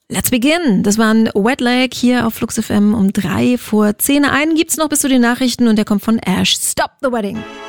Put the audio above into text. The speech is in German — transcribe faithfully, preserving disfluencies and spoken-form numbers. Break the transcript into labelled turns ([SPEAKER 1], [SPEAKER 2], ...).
[SPEAKER 1] Let's begin. Das war ein Wet Leg hier auf Flux F M um drei vor zehn. Einen gibt's noch bis zu den Nachrichten und der kommt von Ash. Stop the Wedding.